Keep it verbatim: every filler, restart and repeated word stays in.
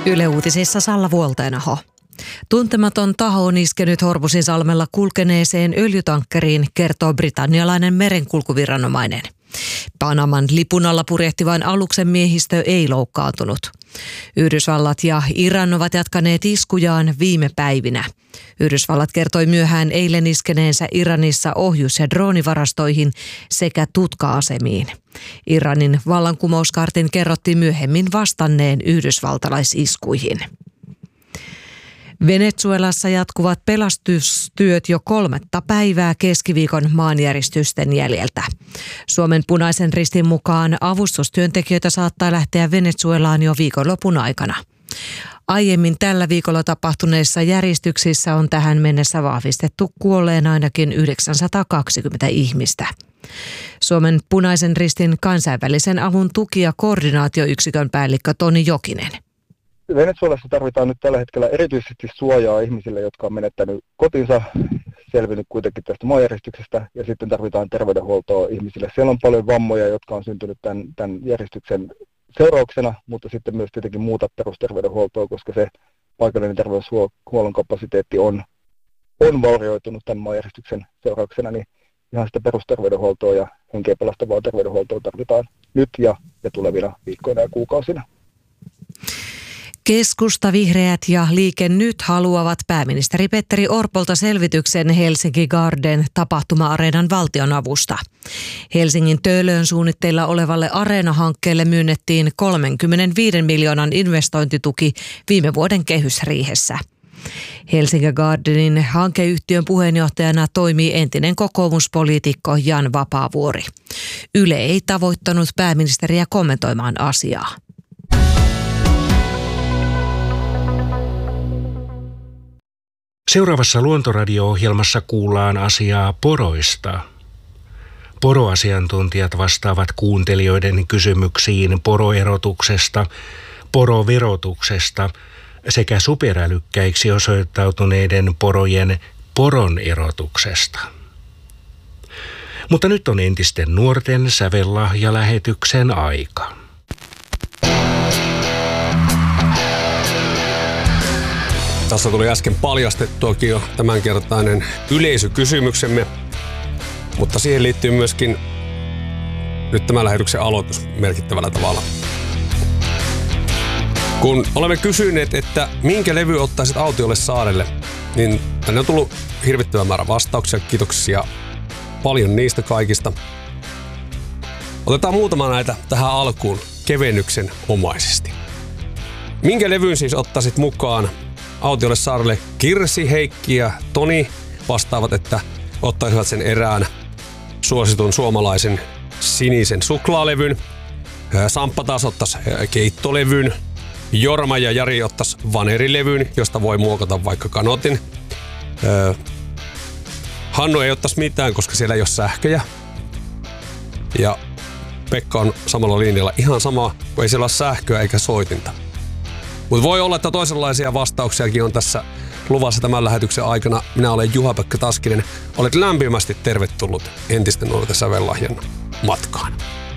Yle Uutisissa Salla Vuolteenaho. Tuntematon taho on iskenyt Hormusinsalmella kulkeneeseen öljytankkeriin, kertoo britannialainen merenkulkuviranomainen. Panaman lipun alla purjehtivan aluksen miehistö ei loukkaantunut. Yhdysvallat ja Iran ovat jatkaneet iskujaan viime päivinä. Yhdysvallat kertoi myöhään eilen iskeneensä Iranissa ohjus- ja droonivarastoihin sekä tutka-asemiin. Iranin vallankumouskartin kerrottiin myöhemmin vastanneen yhdysvaltalaisiskuihin. Venezuelassa jatkuvat pelastustyöt jo kolmatta päivää keskiviikon maanjäristysten jäljiltä. Suomen Punaisen Ristin mukaan avustustyöntekijöitä saattaa lähteä Venezuelaan jo viikonlopun aikana. Aiemmin tällä viikolla tapahtuneissa järjestyksissä on tähän mennessä vahvistettu kuolleen ainakin yhdeksänsataakaksikymmentä ihmistä. Suomen Punaisen Ristin kansainvälisen avun tuki- ja koordinaatioyksikön päällikkö Toni Jokinen. Venezuelassa tarvitaan nyt tällä hetkellä erityisesti suojaa ihmisille, jotka on menettänyt kotinsa, selvinnyt kuitenkin tästä maanjäristyksestä, ja sitten tarvitaan terveydenhuoltoa ihmisille. Siellä on paljon vammoja, jotka on syntynyt tämän, tämän järjestyksen seurauksena, mutta sitten myös tietenkin muuta perusterveydenhuoltoa, koska se paikallinen terveyshuollon kapasiteetti on, on vaurioitunut tämän maanjäristyksen seurauksena, niin ihan sitä perusterveydenhuoltoa ja henkeä pelastavaa terveydenhuoltoa tarvitaan nyt ja, ja tulevina viikkoina ja kuukausina. Keskusta, Vihreät ja Liike Nyt haluavat pääministeri Petteri Orpolta selvityksen Helsinki Garden tapahtuma-areenan valtionavusta. Helsingin Töölöön suunnitteilla olevalle areenahankkeelle myönnettiin kolmekymmentäviisi miljoonan investointituki viime vuoden kehysriihessä. Helsinki Gardenin hankeyhtiön puheenjohtajana toimii entinen kokoomuspoliitikko Jan Vapaavuori. Yle ei tavoittanut pääministeriä kommentoimaan asiaa. Seuraavassa Luontoradio-ohjelmassa kuullaan asiaa poroista. Poroasiantuntijat vastaavat kuuntelijoiden kysymyksiin poroerotuksesta, poroverotuksesta sekä superälykkäiksi osoittautuneiden porojen poronerotuksesta. Mutta nyt on entisten nuorten sävellahjalähetyksen aika. Tässä tuli äsken paljastettuakin jo tämänkertainen yleisökysymyksemme, mutta siihen liittyy myöskin nyt tämän lähetyksen aloitus merkittävällä tavalla. Kun olemme kysyneet, että minkä levy ottaisit autiolle saarelle, niin tänne on tullut hirvittävä määrä vastauksia. Kiitoksia paljon niistä kaikista. Otetaan muutama näitä tähän alkuun kevennyksen omaisesti. Minkä levyn siis ottaisit mukaan autiolle saarelle? Kirsi, Heikki ja Toni vastaavat, että ottaisivat sen erään suositun suomalaisen sinisen suklaalevyn. Samppa taas ottaisi keittolevyn. Jorma ja Jari ottaisi vanerilevyn, josta voi muokata vaikka kanotin. Hannu ei ottaisi mitään, koska siellä ei ole sähköjä. Ja Pekka on samalla linjalla ihan sama, kun ei siellä ole sähköä eikä soitinta. Mutta voi olla, että toisenlaisia vastauksiakin on tässä luvassa tämän lähetyksen aikana. Minä olen Juha-Pekka Taskinen. Olet lämpimästi tervetullut entisten nuorten sävellahjan matkaan.